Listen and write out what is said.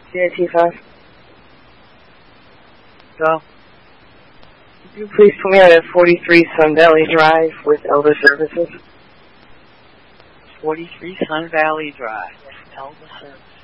CIT5. Go. Could you please put me on at 43 Sun Valley Drive with Elder Services? 43 Sun Valley Drive, Elder Services.